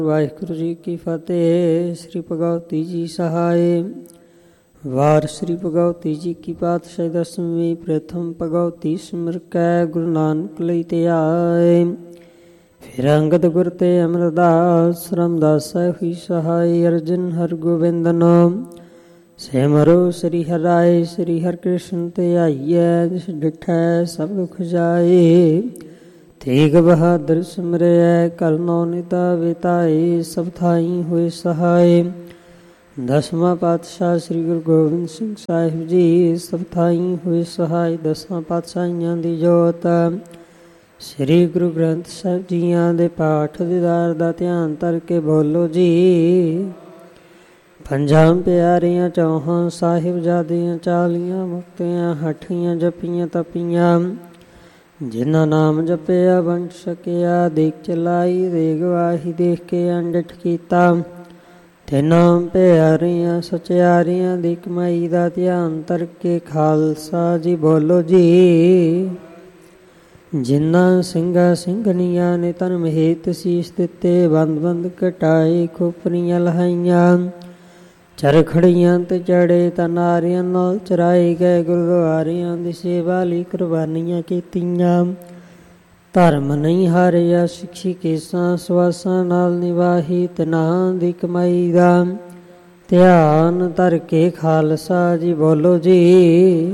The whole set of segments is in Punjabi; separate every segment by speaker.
Speaker 1: ਵਾਹਿਗੁਰੂ ਜੀ ਕੀ ਫਤਿਹ। ਸ੍ਰੀ ਭਗਵਤੀ ਜੀ ਸਹਾਏ। ਵਾਰ ਸ੍ਰੀ ਭਗਵਤੀ ਜੀ ਕੀ ਪਾਤਸ਼ਾਹੀ ਦਸਵੀਂ। ਪ੍ਰਥਮ ਭਗਵਤੀ ਸਿਮਰ ਕੈ ਗੁਰੂ ਨਾਨਕ ਲਈ ਧਿਆਏ। ਫਿਰ ਅੰਗਦ ਗੁਰ ਤੇ ਅਮਰਦਾਸ ਰਾਮਦਾਸ ਹੋਈ ਸਹਾਈ। ਅਰਜਨ ਹਰ ਗੋਬਿੰਦਨ ਸਿਮਰੋ ਸ੍ਰੀ ਹਰਿ ਰਾਏ। ਸ੍ਰੀ ਹਰਿ ਕ੍ਰਿਸ਼ਨ ਤੇ ਆਈਐ ਜਿਸ ਡਿਠੈ ਸਭ ਦੁਖ ਜਾਏ। ਤੇਗ ਬਹਾਦਰ ਸਿਮਰਿਐ ਕਲ ਨੌ ਨਿਤਾ ਵਿਤਾਏ। ਸਭ ਥਾਈ ਹੋਏ ਸਹਾਏ। ਦਸਵਾਂ ਪਾਤਸ਼ਾਹ ਸ੍ਰੀ ਗੁਰੂ ਗੋਬਿੰਦ ਸਿੰਘ ਸਾਹਿਬ ਜੀ ਸਭ ਥਾਈ ਹੋਏ ਸਹਾਈ। ਦਸਾਂ ਪਾਤਸ਼ਾਹੀਆਂ ਦੀ ਜੋਤ ਸ੍ਰੀ ਗੁਰੂ ਗ੍ਰੰਥ ਸਾਹਿਬ ਜੀਆਂ ਦੇ ਪਾਠ ਦੀਦਾਰ ਦਾ ਧਿਆਨ ਧਰ ਕੇ ਬੋਲੋ ਜੀ। ਪੰਜਾਂ ਪਿਆਰਿਆਂ ਚੌਹਾਂ ਸਾਹਿਬਜ਼ਾਦਿਆਂ 40 ਮੁਕਤਿਆਂ ਹਠੀਆਂ ਜਪੀਆਂ ਤਪੀਆਂ। ਜਿਨ੍ਹਾਂ ਨਾਮ ਜਪਿਆ ਵੰਡ ਸਕਿਆ। ਦੇਖ ਚਲਾਈ ਦੇ ਗਵਾਹੀ ਦੇਖ ਕੇ ਅੰਡਿਠ ਕੀਤਾ। ਤਿੰਨਾਂ ਪਿਆਰਿਆਂ ਸਚਿਆਰਿਆਂ ਦੀ ਕਮਾਈ ਦਾ ਧਿਆਨ ਧਰ ਕੇ ਖਾਲਸਾ ਜੀ ਬੋਲੋ ਜੀ। ਜਿਨ੍ਹਾਂ ਸਿੰਘਾਂ ਸਿੰਘਣੀਆਂ ਨੇ ਧਰਮ ਹੇਤ ਸੀਸ ਦਿੱਤੇ। ਬੰਦ ਬੰਦ ਕਟਾਏ ਖੋਪਰੀਆਂ ਲਹਾਈਆਂ। ਚਰਖੜੀਆਂ ਤੇ ਚੜੇ ਤਾਂ ਨਾਰਿਆਂ ਨਾਲ ਚਰਾਏ ਗਏ। ਗੁਰਦੁਆਰਿਆਂ ਦੀ ਸੇਵਾ ਲਈ ਕੁਰਬਾਨੀਆਂ ਕੀਤੀਆਂ। ਧਰਮ ਨਹੀਂ ਹਾਰਿਆ ਸਿੱਖੀ ਕੇਸਾਂ ਸਵਾਸਾਂ ਨਾਲ ਨਿਵਾਹੀ। ਤਿਨਾਂ ਦੀ ਕਮਾਈ ਦਾ ਧਿਆਨ ਧਰ ਕੇ ਖਾਲਸਾ ਜੀ ਬੋਲੋ ਜੀ।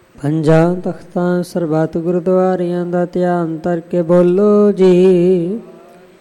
Speaker 1: ਪੰਜਾਂ ਤਖਤਾਂ ਸਰਬੱਤ ਗੁਰਦੁਆਰਿਆਂ ਦਾ ਧਿਆਨ ਧਰ ਕੇ ਬੋਲੋ ਜੀ।